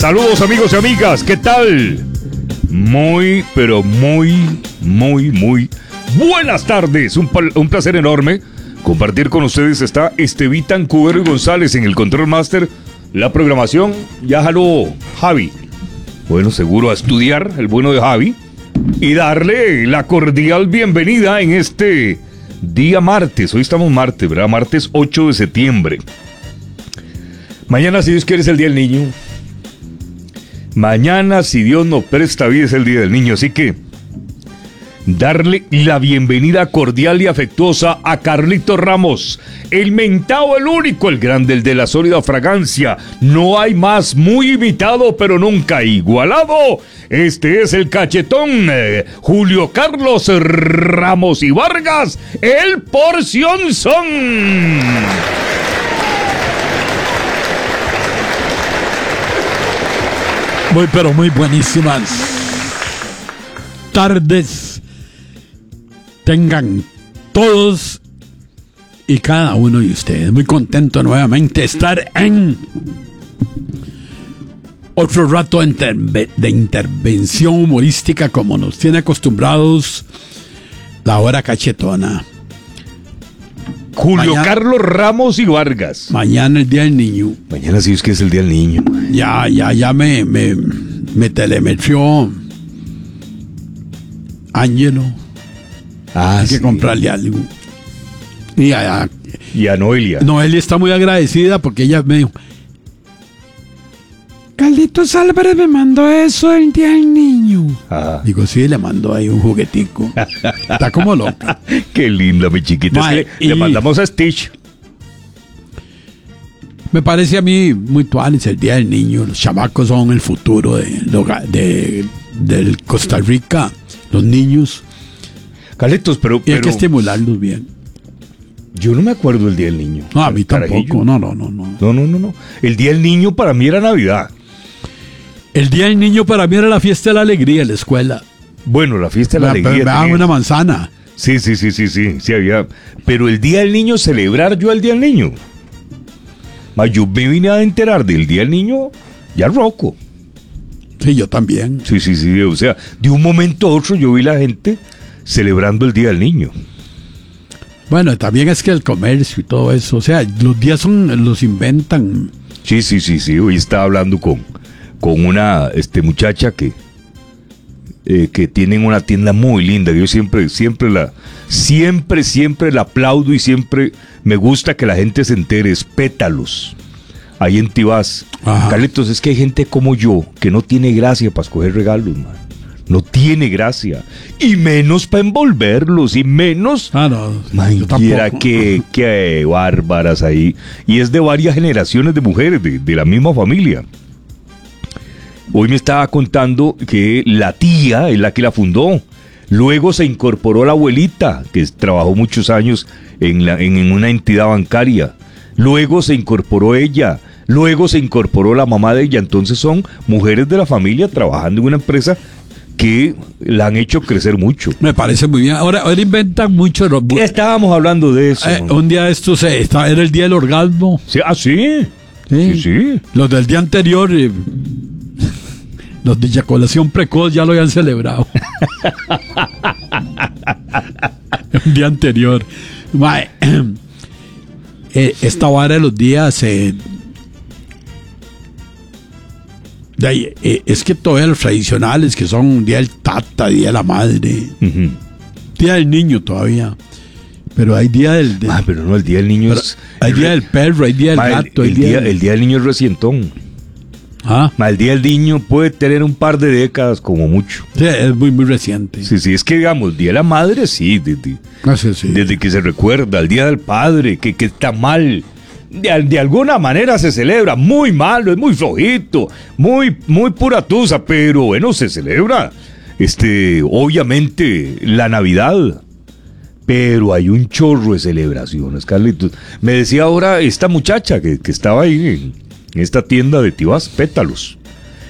Saludos amigos y amigas, ¿qué tal? Muy, pero muy buenas tardes. Un placer enorme compartir con ustedes. Está Estevitan Cubero y González en el Control Master. La programación, ya jaló Javi. Bueno, seguro a estudiar, el bueno de Javi. Y darle la cordial bienvenida en este día martes. Hoy estamos martes, ¿verdad? Martes 8 de septiembre. Mañana, si Dios quiere, es el Día del Niño. Mañana, si Dios nos presta vida, es el Día del Niño. Así que darle la bienvenida cordial y afectuosa a Carlitos Ramos, el mentado, el único, el grande, el de la sólida fragancia. No hay más, muy imitado, pero nunca igualado. Este es el cachetón Julio Carlos Ramos y Vargas, el Porcionzón. Muy, pero muy buenísimas tardes tengan todos y cada uno de ustedes. Muy contento nuevamente de estar en otro rato de intervención humorística, como nos tiene acostumbrados la hora cachetona. Julio Carlos Ramos y Vargas. Mañana el Día del Niño. Mañana sí es que es el Día del Niño. Ya me telemetrió Ángelo. Hay que comprarle algo. Y a Noelia. Noelia está muy agradecida porque ella me dijo: Carlitos Álvarez me mandó eso el Día del Niño. Ajá. Digo, sí, le mandó ahí un juguetico. Está como loca. Qué linda, mi chiquita. Le mandamos a Stitch. Me parece a mí muy tuanis el Día del Niño. Los chamacos son el futuro de Costa Rica. Los niños. Carlitos, pero hay que estimularlos bien. Yo no me acuerdo del Día del Niño. No, a mí tampoco. No. No. El Día del Niño para mí era Navidad. El Día del Niño para mí era la fiesta de la alegría en la escuela. Bueno, la fiesta de la alegría. Me daban una manzana. Sí, había. Pero el Día del Niño, celebrar yo el Día del Niño. Yo me vine a enterar del Día del Niño ya roco. Sí, yo también. Sí. O sea, de un momento a otro yo vi la gente celebrando el Día del Niño. Bueno, también es que el comercio y todo eso, o sea, los días los inventan. Sí. Hoy estaba hablando con una muchacha que tienen una tienda muy linda. Yo siempre la aplaudo y siempre me gusta que la gente se entere. Es Pétalos, ahí en Tibás. Carlitos, es que hay gente como yo que no tiene gracia para escoger regalos, man. No tiene gracia. Y menos para envolverlos. Y menos. Quiera que bárbaras ahí. Y es de varias generaciones de mujeres, de la misma familia. Hoy me estaba contando que la tía es la que la fundó. Luego se incorporó la abuelita, que trabajó muchos años en una entidad bancaria. Luego se incorporó ella. Luego se incorporó la mamá de ella. Entonces son mujeres de la familia trabajando en una empresa que la han hecho crecer mucho. Me parece muy bien. Ahora inventan mucho. Estábamos hablando de eso. Un día era el día del orgasmo. Sí, sí. Los del día anterior, los de eyaculación precoz ya lo habían celebrado. El día anterior. Esta vara de los días... es que todavía los tradicionales, que son Día del Tata, Día de la Madre, Día del Niño todavía, pero hay Día del... pero no, el Día del Niño es... Hay Día del Perro, hay Día del Gato. El día del Niño es recientón. El Día del Niño puede tener un par de décadas como mucho. Sí, es muy reciente. Sí, es que digamos, Día de la Madre, sí. Desde que se recuerda, el Día del Padre, que está mal. De alguna manera se celebra, muy malo, es muy flojito, muy pura tusa, pero bueno, se celebra, obviamente, la Navidad, pero hay un chorro de celebraciones, Carlitos. Me decía ahora esta muchacha que estaba ahí en esta tienda de Tibás, Pétalos.